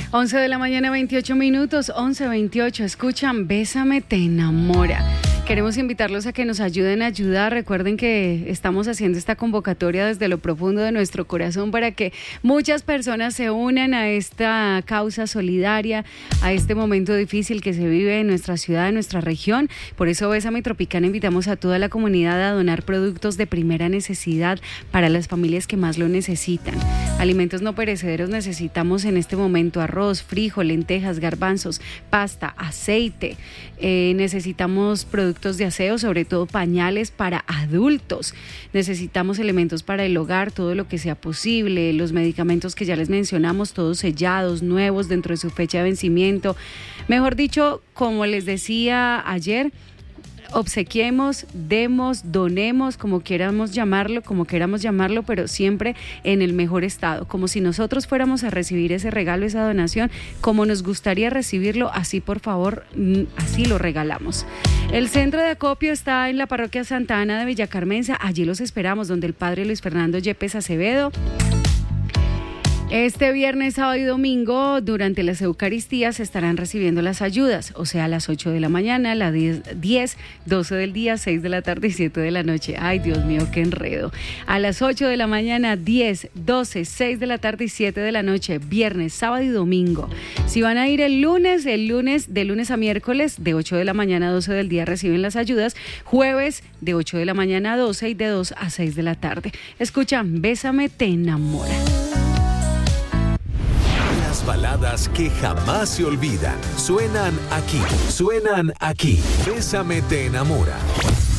11 de la mañana, 28 minutos, 11:28. Escuchan, Bésame, te enamora. Queremos invitarlos a que nos ayuden a ayudar. Recuerden que estamos haciendo esta convocatoria desde lo profundo de nuestro corazón para que muchas personas se unan a esta causa solidaria, a este momento difícil que se vive en nuestra ciudad, en nuestra región. Por eso, Bésame Tropicana, invitamos a toda la comunidad a donar productos de primera necesidad para las familias que más lo necesitan. Alimentos no perecederos necesitamos en este momento: arroz, frijol, lentejas, garbanzos, pasta, aceite. Necesitamos productos de aseo, sobre todo pañales para adultos. Necesitamos elementos para el hogar, todo lo que sea posible. Los medicamentos que ya les mencionamos, todos sellados, nuevos, dentro de su fecha de vencimiento. Mejor dicho, como les decía ayer, obsequiemos, demos, donemos, como queramos llamarlo, pero siempre en el mejor estado, como si nosotros fuéramos a recibir ese regalo, esa donación, como nos gustaría recibirlo, así por favor, así lo regalamos. El centro de acopio está en la parroquia Santa Ana de Villacarmenza. Allí los esperamos, donde el padre Luis Fernando Yepes Acevedo. Este viernes, sábado y domingo, durante las Eucaristías, se estarán recibiendo las ayudas, o sea, a las 8 de la mañana, a las 10, 12 del día, 6 de la tarde y 7 de la noche. Ay, Dios mío, qué enredo. A las 8 de la mañana, 10, 12, 6 de la tarde y 7 de la noche, viernes, sábado y domingo. Si van a ir el lunes, de lunes a miércoles, de 8 de la mañana a 12 del día reciben las ayudas. Jueves, de 8 de la mañana a 12 y de 2 a 6 de la tarde. Escucha, Bésame, te enamora. Las baladas que jamás se olvidan suenan aquí. Bésame, te enamora.